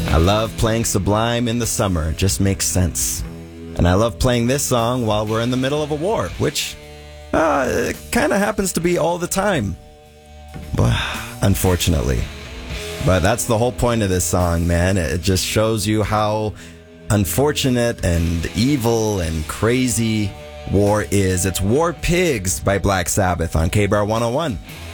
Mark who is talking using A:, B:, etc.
A: I love playing Sublime in the summer. It just makes sense. And I love playing this song while we're in the middle of a war, which kind of happens to be all the time. But unfortunately. But that's the whole point of this song, man. It just shows you how unfortunate and evil and crazy war is. It's War Pigs by Black Sabbath on KBAR 101.